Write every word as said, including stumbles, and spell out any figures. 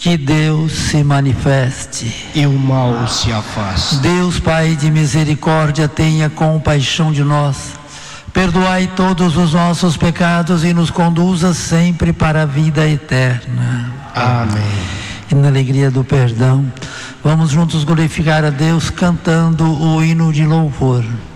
Que Deus se manifeste e o mal se afaste. Deus Pai de misericórdia, tenha compaixão de nós. Perdoai todos os nossos pecados e nos conduza sempre para a vida eterna. Amém. E na alegria do perdão, vamos juntos glorificar a Deus cantando o hino de louvor.